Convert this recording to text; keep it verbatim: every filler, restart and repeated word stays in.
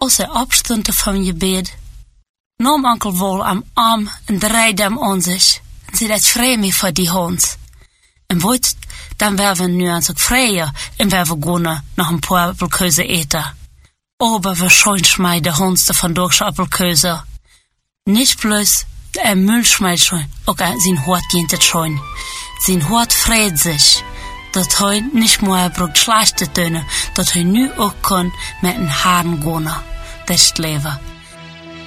Als hij opstond van je bed, nam onkel Wol am arm en draaide hem om zich. En zei dat vreemd voor die hond. En weet, dan werden we nu aan zich vrijer en werden we gaan nog een paar appelkeuze eten. Aber wahrscheinlich mij de hondste van Dogsche appelkeuze. Nicht bloß der Müll schmeißt schon, auch sein Hort geht es schon. Sein Hort freut sich, dass er nicht mehr braucht schlechte Töne, dass er nu auch kann mit den Haaren gehen. Das Leben.